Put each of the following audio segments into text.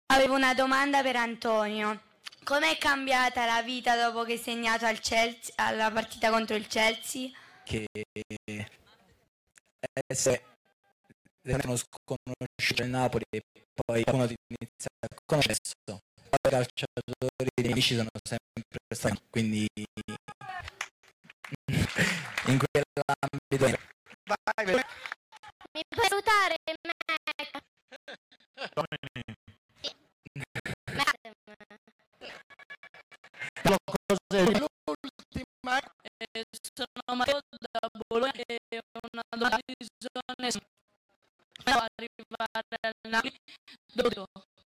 Avevo una domanda per Antonio. Com'è cambiata la vita dopo che hai segnato al Chelsea, alla partita contro il Chelsea? Che se non sconosciuto il Napoli e poi uno ti inizia a conoscere, poi i calciatori di amici sono sempre stati, quindi in quell'ambito. Vai. Mi puoi salutare, L'ultima. Sono Matteo da Bologna e una domanda di zone arrivare al Napoli dove?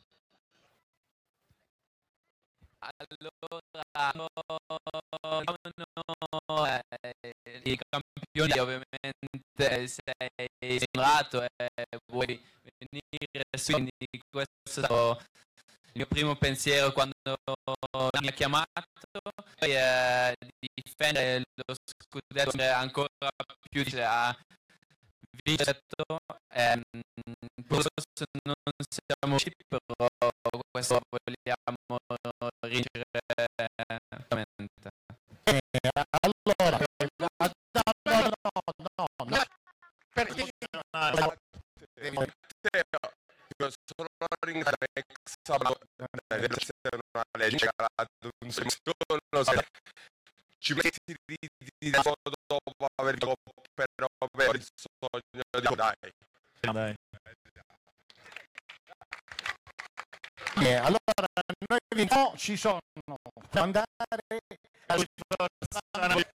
Allora, i campioni ovviamente sei sembrato e vuoi venire su, quindi questo è stato il mio primo pensiero quando mi ha chiamato, poi difendere lo scudetto ancora più a vincere, forse non siamo riusciti, però questo vogliamo vincere veramente. Allora, no, perché io solo ringraziare Sabato per essere una legge un solo ci metti di dopo aver però il sogno di dai. allora noi ci sono per andare a